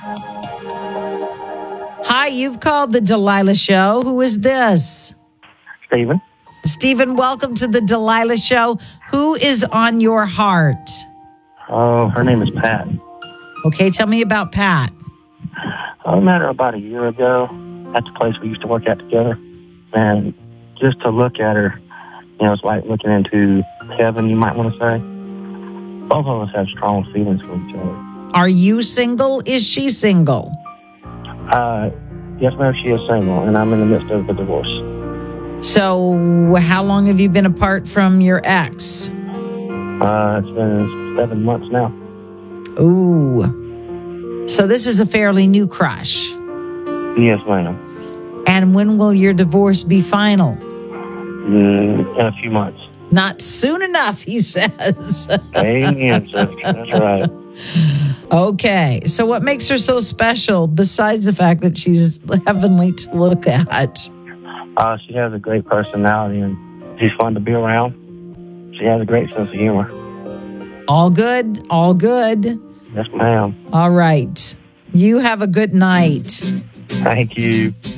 Hi, you've called the Delilah Show. Who is this? Steven. Stephen, welcome to the Delilah Show. Who is on your heart? Oh, her name is Pat. Okay, tell me about Pat. I met her about a year ago at the place we used to work at together. And just to look at her, it's like looking into heaven, you might want to say. Both of us have strong feelings for each other. Are you single? Is she single? Yes, ma'am, she is single, and I'm in the midst of a divorce. So how long have you been apart from your ex? It's been 7 months now. Ooh. So this is a fairly new crush. Yes, ma'am. And when will your divorce be final? In a few months. Not soon enough, he says. Amen, sister. That's right. Okay. So what makes her so special besides the fact that she's heavenly to look at? She has a great personality, and she's fun to be around. She has a great sense of humor. All good? All good? Yes, ma'am. All right. You have a good night. Thank you.